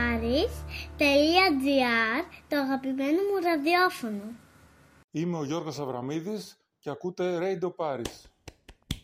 radioparis.gr, το αγαπημένο μου ραδιόφωνο. Είμαι ο Γιώργος Αβραμίδης και ακούτε Radio Paris.